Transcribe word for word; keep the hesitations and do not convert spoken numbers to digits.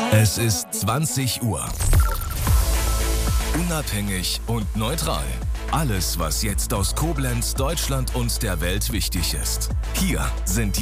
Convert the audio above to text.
Es ist zwanzig Uhr. Unabhängig und neutral. Alles, was jetzt aus Koblenz, Deutschland und der Welt wichtig ist. Hier sind